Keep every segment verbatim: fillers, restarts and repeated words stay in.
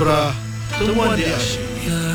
Ibrah, temuan di asyik.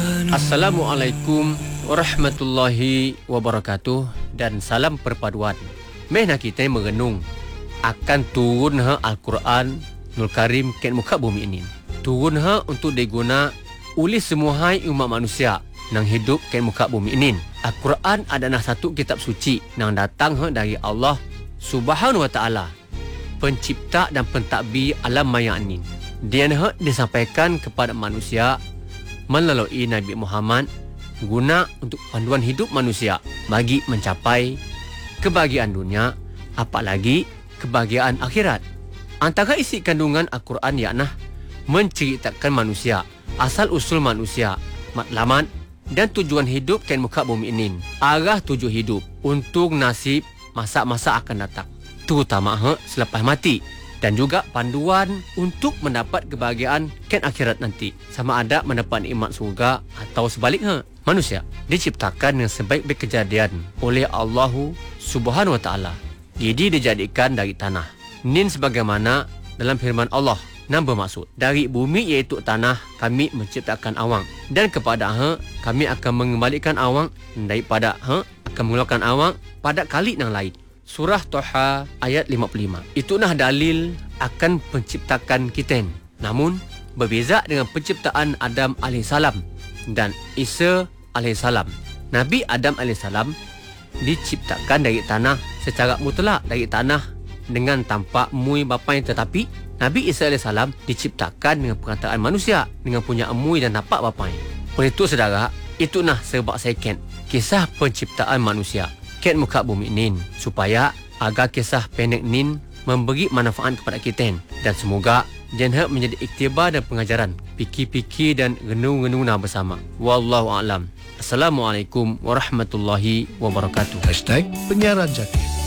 Assalamualaikum warahmatullahi wabarakatuh dan salam perpaduan. Meh nak kita merenung akan turun ha Al-Quran Nul Karim ket muka bumi ini. Turun ha untuk diguna oleh semua hai umat manusia nang hidup ket muka bumi ini. Al-Quran adalah satu kitab suci nang datang ha dari Allah Subhanahu wa taala, pencipta dan pentadbir alam maya ini. Dia ha disampaikan kepada manusia melalui Nabi Muhammad guna untuk panduan hidup manusia bagi mencapai kebahagiaan dunia, apalagi kebahagiaan akhirat. Antara isi kandungan Al-Quran yakni menceritakan manusia, asal-usul manusia, matlamat dan tujuan hidup ke muka bumi ini, arah tuju hidup untuk nasib masa-masa akan datang, terutama ha, selepas mati, dan juga panduan untuk mendapat kebahagiaan ken akhirat nanti, sama ada mendapat nikmat surga atau sebaliknya. Manusia diciptakan dengan sebaik-baik kejadian oleh Allah Subhanahu wa taala. Jadi dijadikan dari tanah. Nin sebagaimana dalam firman Allah yang bermaksud, dari bumi iaitu tanah kami menciptakan awang, dan kepada ha kami akan mengembalikan awang, daripada ha akan mengeluarkan awang pada kali yang lain. Surah Toha ayat lima puluh lima. Itulah dalil akan penciptakan kita. Namun berbeza dengan penciptaan Adam alaihissalam dan Isa alaihissalam. Nabi Adam alaihissalam diciptakan dari tanah secara mutlak, dari tanah dengan tanpa mui bapai, tetapi Nabi Isa alaihissalam diciptakan dengan perantaraan manusia dengan punya emui dan tapak bapai. Oleh itu saudara, itulah sebab second kisah penciptaan manusia ket muka bumi ini, supaya agar kisah pendek nin memberi manfaat kepada kita, dan semoga jangan menjadi iktibar dan pengajaran fikir-fikir dan renung-renung bersama. Wallahu a'lam. Assalamualaikum warahmatullahi wabarakatuh. Hashtag Penyiaran Jati.